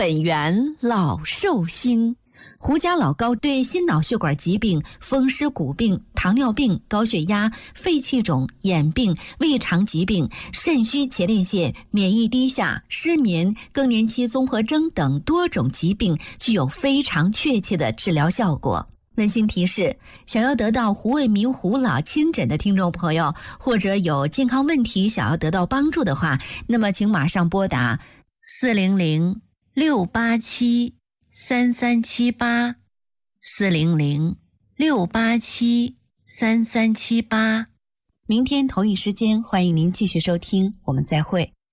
本源老寿星。胡椒老膏对心脑血管疾病、风湿骨病、糖尿病、高血压、肺气肿、眼病、胃肠疾病、肾虚前列腺、免疫低下、失眠、更年期综合征等多种疾病具有非常确切的治疗效果。温馨提示：想要得到胡卫民胡老亲诊的听众朋友，或者有健康问题想要得到帮助的话，那么请马上拨打400-687-3378，400-687-3378。明天同一时间，欢迎您继续收听，我们再会。